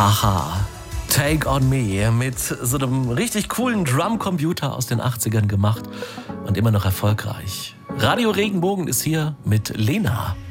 Aha. Take on Me mit so einem richtig coolen Drumcomputer aus den 80ern gemacht und immer noch erfolgreich. Radio Regenbogen ist hier mit Lena.